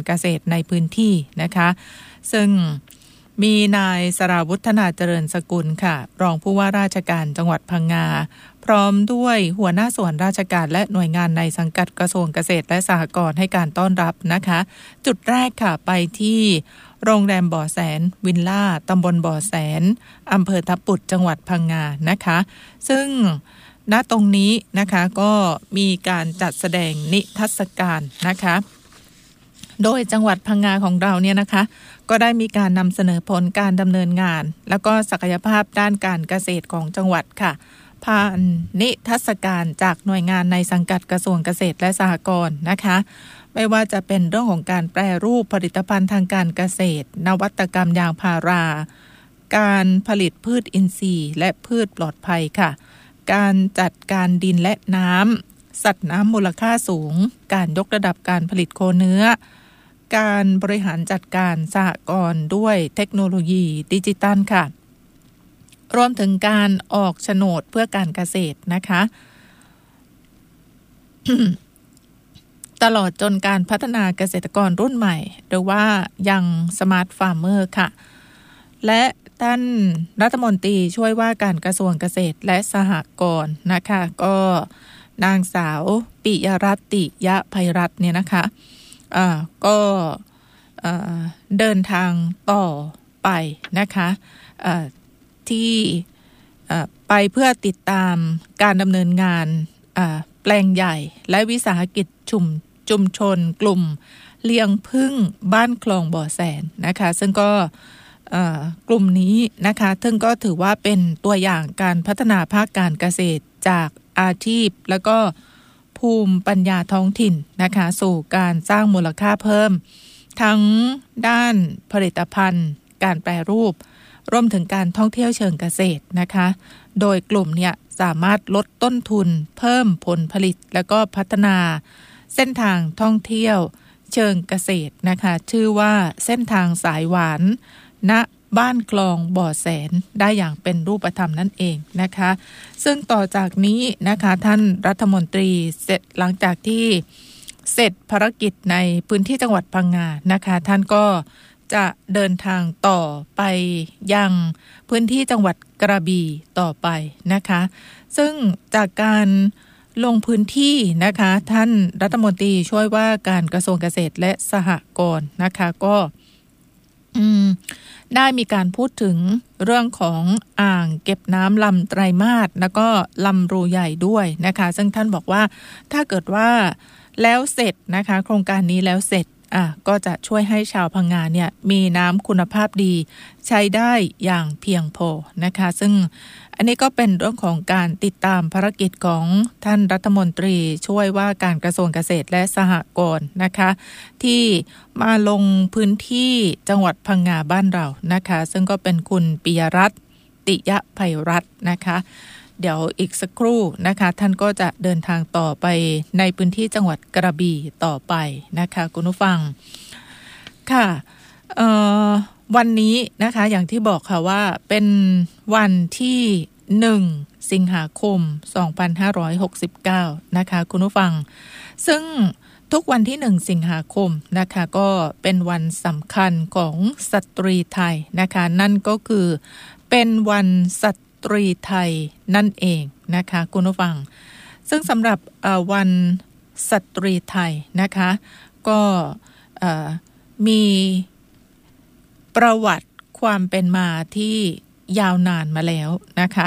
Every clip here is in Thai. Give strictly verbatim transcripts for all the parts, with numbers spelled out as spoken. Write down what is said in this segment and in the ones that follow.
เกษตรในพื้นที่นะคะซึ่งมีนายสราวุฒนาเจริญสกุลค่ะรองผู้ว่าราชการจังหวัดพังงาพร้อมด้วยหัวหน้าส่วนราชการและหน่วยงานในสังกัดกระทรวงเกษตรและสหกรณ์ให้การต้อนรับนะคะจุดแรกค่ะไปที่โรงแรมบ่อแสนวิลล่าตำบลบ่อแสนอำเภอทับปุดจังหวัดพังงานะคะซึ่งณตรงนี้นะคะก็มีการจัดแสดงนิทรรศการนะคะโดยจังหวัดพังงาของเราเนี่ยนะคะก็ได้มีการนำเสนอผลการดำเนินงานแล้วก็ศักยภาพด้านการเกษตรของจังหวัดค่ะผ่านนิทรรศการจากหน่วยงานในสังกัดกระทรวงเกษตรและสหกรณ์นะคะไม่ว่าจะเป็นเรื่องของการแปรรูปผลิตภัณฑ์ทางการเกษตรนวัตกรรมยางพาราการผลิตพืชอินทรีย์และพืชปลอดภัยค่ะการจัดการดินและน้ำสัตว์น้ำมูลค่าสูงการยกระดับการผลิตโคเนื้อการบริหารจัดการสหกรณ์ด้วยเทคโนโลยีดิจิตัลค่ะรวมถึงการออกโฉนดเพื่อการเกษตรนะคะ ตลอดจนการพัฒนาเกษตรกรรุ่นใหม่หรือว่ายังสมาร์ทฟาร์มเมอร์ค่ะและท่านรัฐมนตรีช่วยว่าการกระทรวงเกษตรและสหกรณ์นะคะก็นางสาวปิยรัตน์ติยะไพรัตน์เนี่ยนะคะอ่าก็เอ่อเดินทางต่อไปนะคะเอ่อที่เอ่อไปเพื่อติดตามการดำเนินงานอ่าแปลงใหญ่และวิสาหกิจชุมชุมชนกลุ่มเลี้ยงผึ้งบ้านคลองบ่อแสนนะคะซึ่งก็กลุ่มนี้นะคะซึ่งก็ถือว่าเป็นตัวอย่างการพัฒนาภาคการเกษตรจากอาชีพแล้วก็ภูมิปัญญาท้องถิ่นนะคะสู่การสร้างมูลค่าเพิ่มทั้งด้านผลิตภัณฑ์การแปรรูปรวมถึงการท่องเที่ยวเชิงเกษตรนะคะโดยกลุ่มเนี่ยสามารถลดต้นทุนเพิ่มผลผลิตแล้วก็พัฒนาเส้นทางท่องเที่ยวเชิงเกษตรนะคะชื่อว่าเส้นทางสายหวานณบ้านคลองบ่อแสนได้อย่างเป็นรูปธรรมนั่นเองนะคะซึ่งต่อจากนี้นะคะท่านรัฐมนตรีเสร็จหลังจากที่เสร็จภารกิจในพื้นที่จังหวัดพังงานะคะท่านก็จะเดินทางต่อไปยังพื้นที่จังหวัดกระบี่ต่อไปนะคะซึ่งจากการลงพื้นที่นะคะท่านรัฐมนตรีช่วยว่าการกระทรวงเกษตรและสหกรณ์นะคะก็อืมได้มีการพูดถึงเรื่องของอ่างเก็บน้ำลำไตรมาสแล้วก็ลำรูใหญ่ด้วยนะคะซึ่งท่านบอกว่าถ้าเกิดว่าแล้วเสร็จนะคะโครงการนี้แล้วเสร็จอ่ะก็จะช่วยให้ชาวพังงาเนี่ยมีน้ำคุณภาพดีใช้ได้อย่างเพียงพอนะคะซึ่งอันนี้ก็เป็นเรื่องของการติดตามภารกิจของท่านรัฐมนตรีช่วยว่าการกระทรวงเกษตรและสหกรณ์นะคะที่มาลงพื้นที่จังหวัดพังงาบ้านเรานะคะซึ่งก็เป็นคุณปิยรัตน์ติยะไพรัตน์นะคะเดี๋ยวอีกสักครู่นะคะท่านก็จะเดินทางต่อไปในพื้นที่จังหวัดกระบี่ต่อไปนะคะคุณผู้ฟังค่ะเอ่อวันนี้นะคะอย่างที่บอกค่ะว่าเป็นวันที่หนึ่งสิงหาคมสองพันห้าร้อยหกสิบเก้านะคะคุณผู้ฟังซึ่งทุกวันที่หนึ่งสิงหาคมนะคะก็เป็นวันสำคัญของสตรีไทยนะคะนั่นก็คือเป็นวันสตรีไทยนั่นเองนะคะคุณผู้ฟังซึ่งสำหรับวันสตรีไทยนะคะก็มีประวัติความเป็นมาที่ยาวนานมาแล้วนะคะ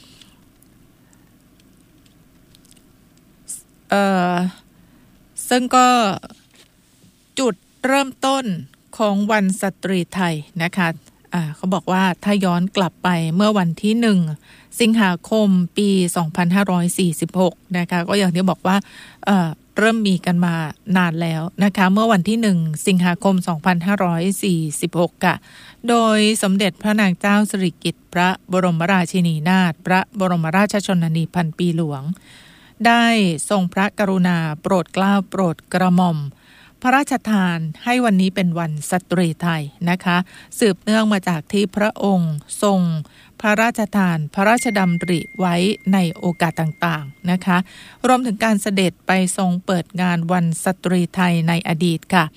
เอ่อซึ่งก็จุดเริ่มต้นของวันสตรีไทยนะคะอ่าเขาบอกว่าถ้าย้อนกลับไปเมื่อวันที่หนึ่งสิงหาคมปีสองพันห้าร้อยสี่สิบหกนะคะก็อย่างที่บอกว่าเอ่อเริ่มมีกันมานานแล้วนะคะเมื่อวันที่หนึ่งสิงหาคมสองพันห้าร้อยสี่สิบหกค่ะโดยสมเด็จพระนางเจ้าสิริกิติ์พระบรมราชินีนาถพระบรมราชชนนีพันปีหลวงได้ทรงพระกรุณาโปรดเกล้าโปรดกระหม่อมพระราชทานให้วันนี้เป็นวันสตรีไทยนะคะสืบเนื่องมาจากที่พระองค์ทรงพระราชทานพระราชดำริไว้ในโอกาสต่างๆนะคะรวมถึงการเสด็จไปทรงเปิดงานวันสตรีไทยในอดีตค่ะ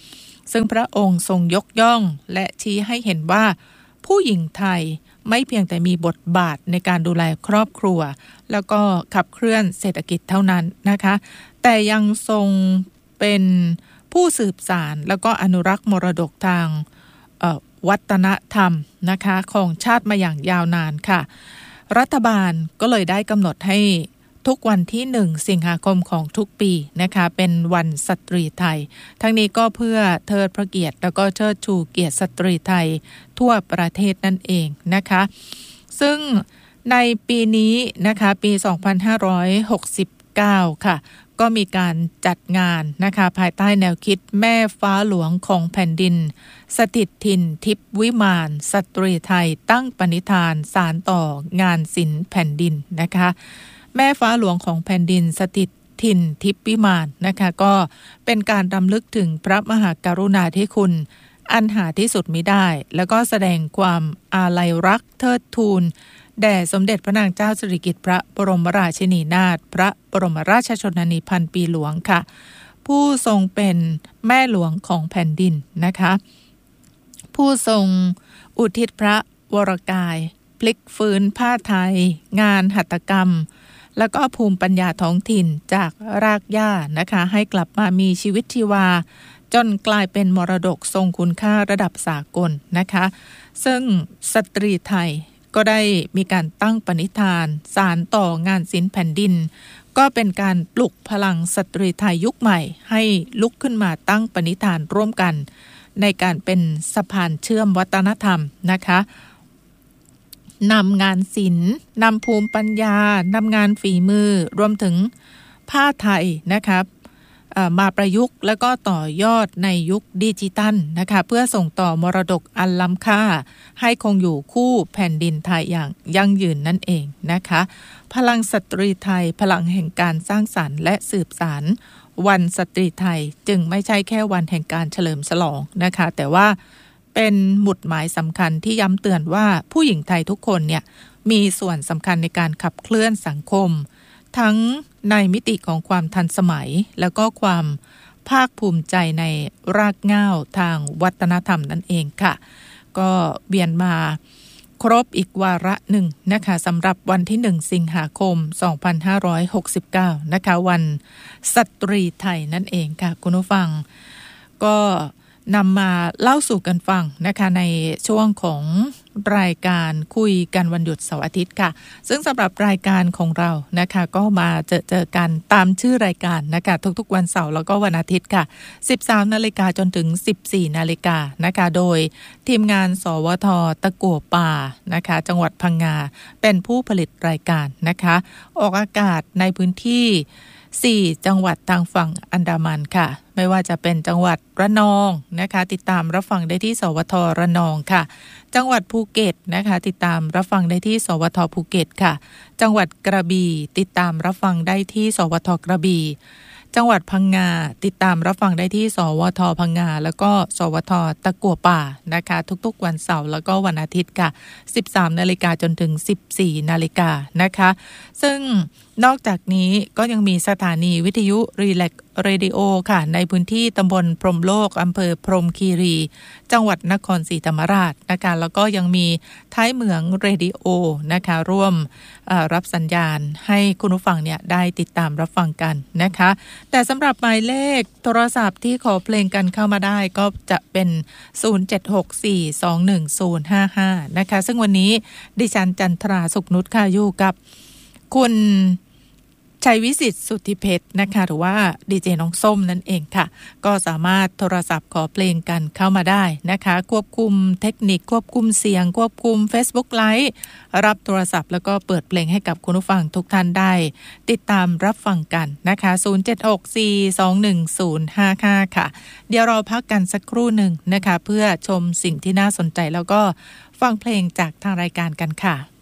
ซึ่งพระองค์ทรงยกย่องและชี้ให้เห็นว่าผู้หญิงไทยไม่เพียงแต่มีบทบาทในการดูแลครอบครัวแล้วก็ขับเคลื่อนเศรษฐกิจเท่านั้นนะคะแต่ยังทรงเป็นผู้สืบสานแล้วก็อนุรักษ์มรดกทางวัฒนธรรมนะคะของชาติมาอย่างยาวนานค่ะรัฐบาลก็เลยได้กำหนดให้ทุกวันที่หนึ่งสิงหาคมของทุกปีนะคะเป็นวันสตรีไทยทั้งนี้ก็เพื่อเทิดพระเกียรติแล้วก็เชิดชูเกียรติสตรีไทยทั่วประเทศนั่นเองนะคะซึ่งในปีนี้นะคะปีสองพันห้าร้อยหกสิบเก้าค่ะก็มีการจัดงานนะคะภายใต้แนวคิดแม่ฟ้าหลวงของแผ่นดินสถิตถิ่นทิพย์วิมานสตรีไทยตั้งปณิธานสานต่องานศิลป์แผ่นดินนะคะแม่ฟ้าหลวงของแผ่นดินสถิตถิ่นทิพย์วิมานนะคะก็เป็นการรำลึกถึงพระมหากรุณาธิคุณอันหาที่สุดมิได้แล้วก็แสดงความอาลัยรักเทิดทูนแด่สมเด็จพระนางเจ้าสิริกิติ์พระบรมราชินีนาถพระบรมราชชนนีพันปีหลวงค่ะผู้ทรงเป็นแม่หลวงของแผ่นดินนะคะผู้ทรงอุทิศพระวรกายพลิกฟื้นผ้าไทยงานหัตถกรรมแล้วก็ภูมิปัญญาท้องถิ่นจากรากหญ้านะคะให้กลับมามีชีวิตชีวาจนกลายเป็นมรดกทรงคุณค่าระดับสากลนะคะซึ่งสตรีไทยก็ได้มีการตั้งปณิธานสานต่องานศิลป์แผ่นดินก็เป็นการปลุกพลังสตรีไทยยุคใหม่ให้ลุกขึ้นมาตั้งปณิธานร่วมกันในการเป็นสะพานเชื่อมวัฒนธรรมนะคะนำงานศิลป์นำภูมิปัญญานำงานฝีมือรวมถึงผ้าไทยนะคะมาประยุกต์แล้วก็ต่อยอดในยุคดิจิตัลนะคะเพื่อส่งต่อมรดกอันล้ำค่าให้คงอยู่คู่แผ่นดินไทยอย่างยั่งยืนนั่นเองนะคะพลังสตรีไทยพลังแห่งการสร้างสรรค์และสืบสานวันสตรีไทยจึงไม่ใช่แค่วันแห่งการเฉลิมฉลองนะคะแต่ว่าเป็นหมุดหมายสำคัญที่ย้ำเตือนว่าผู้หญิงไทยทุกคนเนี่ยมีส่วนสำคัญในการขับเคลื่อนสังคมทั้งในมิติของความทันสมัยแล้วก็ความภาคภูมิใจในรากเหง้าทางวัฒนธรรมนั่นเองค่ะก็เบียนมาครบอีกวาระหนึ่งนะคะสำหรับวันที่หนึ่งสิงหาคมสองพันห้าร้อยหกสิบเก้านะคะวันสตรีไทยนั่นเองค่ะคุณผู้ฟังก็นำมาเล่าสู่กันฟังนะคะในช่วงของรายการคุยกันวันหยุดเสาร์อาทิตย์ค่ะซึ่งสำหรับรายการของเรานะคะก็มาเจอเจอกันตามชื่อรายการนะคะทุกๆวันเสาร์แล้วก็วันอาทิตย์ค่ะ สิบสามนาฬิกา จนถึง สิบสี่นาฬิกานะคะโดยทีมงานสวทตะกั่วป่านะคะจังหวัดพังงาเป็นผู้ผลิตรายการนะคะออกอากาศในพื้นที่สี่จังหวัดทางฝั่งอันดามันค่ะไม่ว่าจะเป็นจังหวัดระนองนะคะติดตามรับฟังได้ที่สวทระนองค่ะจังหวัดภูเก็ตนะคะติดตามรับฟังได้ที่สวทภูเก็ตค่ะจังหวัดกระบี่ติดตามรับฟังได้ที่สวทกระบี่จังหวัดพังงาติดตามรับฟังได้ที่สวทพังงาแล้วก็สวทตะกั่วป่านะคะทุกๆวันเสาร์แล้วก็วันอาทิตย์ค่ะ สิบสามนาฬิกา จนถึง สิบสี่นาฬิกานะคะซึ่งนอกจากนี้ก็ยังมีสถานีวิทยุรีแลกเรดิโอค่ะในพื้นที่ตำบลพรหมโลกอำเภอพรหมคีรีจังหวัดนครศรีธรรมราชนะคะแล้วก็ยังมีท้ายเหมืองเรดิโอนะคะร่วมรับสัญญาณให้คุณผู้ฟังเนี่ยได้ติดตามรับฟังกันนะคะแต่สำหรับหมายเลขโทรศัพท์ที่ขอเพลงกันเข้ามาได้ก็จะเป็นศูนย์ เจ็ด หก สี่ สอง หนึ่ง ศูนย์ ห้า ห้านะคะซึ่งวันนี้ดิฉันจันทราสุขนุชค่ะอยู่กับคุณชัยวิสิทธิ์สุทธิเพชรนะคะหรือว่าดีเจน้องส้มนั่นเองค่ะก็สามารถโทรศัพท์ขอเพลงกันเข้ามาได้นะคะควบคุมเทคนิคควบคุมเสียงควบคุม Facebook Live รับโทรศัพท์แล้วก็เปิดเพลงให้กับคุณผู้ฟังทุกท่านได้ติดตามรับฟังกันนะคะศูนย์ เจ็ด หก สี่ สอง หนึ่ง ศูนย์ ห้า ห้าค่ะเดี๋ยวเราพักกันสักครู่หนึ่งนะคะเพื่อชมสิ่งที่น่าสนใจแล้วก็ฟังเพลงจากทางรายการกันค่ะ